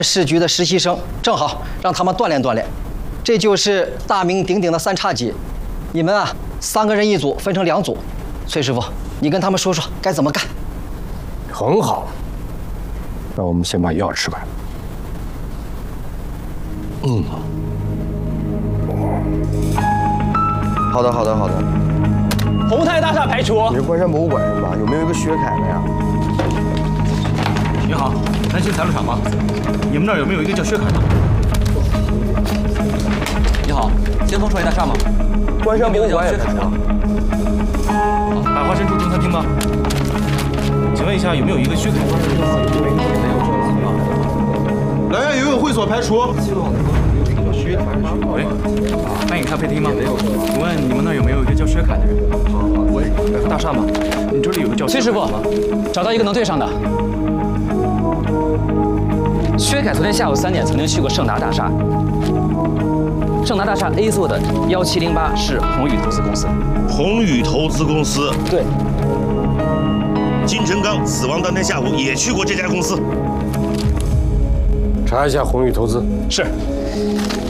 市局的实习生，正好让他们锻炼锻炼。这就是大名鼎鼎的三叉戟，你们啊3个人一组，分成2组。崔师傅，你跟他们说说该怎么干。 很好，那我们先把药吃完。 好的。 宏泰大厦排除。 你是关山博物馆是吧？有没有一个薛凯的呀？ 你好，南京采录厂吗？你们那儿有没有一个叫薛凯的？ 你好，先锋创业大厦吗？ 关山博物馆也排除。 百花珍珠中餐厅吗？请问一下，有没有一个薛凯？ 南苑游泳会所排除。 喂，餐饮咖啡厅吗？请问你们那儿有没有一个叫薛凯的人？喂，百福大厦吗？你这里有个叫崔师傅，找到一个能对上的。薛凯昨天下午3点曾经去过盛达大厦。盛达大厦 A 座的1708是宏宇投资公司。 宏宇投资公司。 对。 金成刚死亡当天下午也去过这家公司。 查一下宏宇投资。 是。